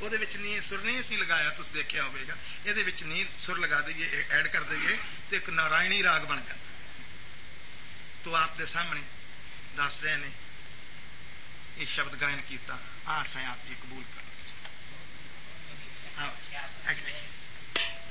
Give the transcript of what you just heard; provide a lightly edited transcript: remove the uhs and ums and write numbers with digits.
ਉਹਦੇ ਵਿੱਚ ਨੀ ਸੁਰ ਨਹੀਂ ਅਸੀਂ ਲਗਾਇਆ, ਤੁਸੀਂ ਦੇਖਿਆ ਹੋਵੇਗਾ। ਇਹਦੇ ਵਿੱਚ ਨੀ ਸੁਰ ਲਗਾ ਦਈਏ, ਐਡ ਕਰ ਦਈਏ ਤੇ ਇੱਕ ਨਾਰਾਇਣੀ ਰਾਗ ਬਣ ਜਾਂਦਾ। ਤੋ ਆਪ ਦੇ ਸਾਹਮਣੇ ਦੱਸ ਰਹੇ ਨੇ ਇਹ ਸ਼ਬਦ ਗਾਇਨ ਕੀਤਾ। ਆਸ ਹੈ ਆਪ ਜੀ ਕਬੂਲ ਕਰੋ।